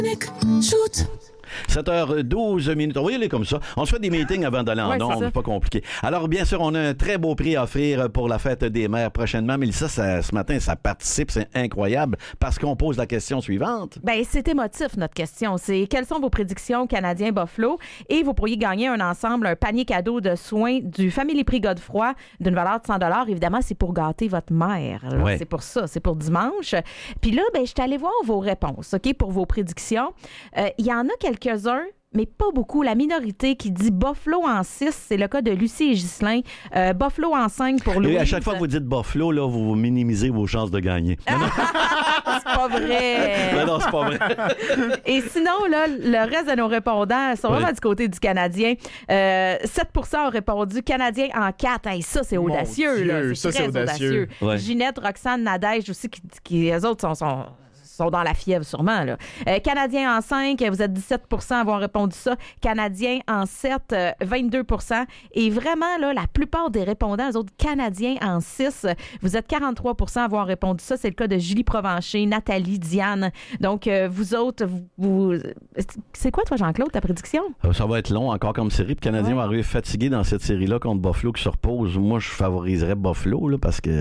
Shoot! 7h12 minutes. On va y aller comme ça. On se fait des meetings avant d'aller en ondes, c'est pas compliqué. Alors, bien sûr, on a un très beau prix à offrir pour la fête des mères prochainement. Mélissa, ce matin, ça participe, c'est incroyable, parce qu'on pose la question suivante. Ben, c'est émotif, notre question. C'est quelles sont vos prédictions Canadien Buffalo? Et vous pourriez gagner un panier cadeau de soins du Family Prix Godefroy d'une valeur de 100 $. Évidemment, c'est pour gâter votre mère. Ouais. C'est pour ça, c'est pour dimanche. Puis là, ben, je suis allée voir vos réponses, OK, pour vos prédictions. Il y en a quelques-uns, mais pas beaucoup. La minorité qui dit Buffalo en 6, c'est le cas de Lucie et Ghislain. Buffalo en 5 pour Louise. Et à chaque fois que vous dites Buffalo, là, vous minimisez vos chances de gagner. C'est pas vrai. Non, c'est pas vrai. Et sinon, là, le reste de nos répondants sont vraiment du côté du Canadien. 7% ont répondu Canadien en 4. Hey, ça, c'est audacieux. Dieu, Là. C'est très audacieux. Ouais. Ginette, Roxane, Nadège aussi, qui eux autres sont dans la fièvre sûrement. Là. Canadien en 5, vous êtes 17% à avoir répondu ça. Canadien en 7, 22%. Et vraiment, là, la plupart des répondants, eux autres, Canadiens en 6, vous êtes 43% à avoir répondu ça. C'est le cas de Julie Provencher, Nathalie, Diane. Donc, vous autres, vous... C'est quoi, toi, Jean-Claude, ta prédiction? Ça va être long encore comme série. Puis le Canadien va arriver fatigué dans cette série-là contre Buffalo qui se repose. Moi, je favoriserais Buffalo là, parce que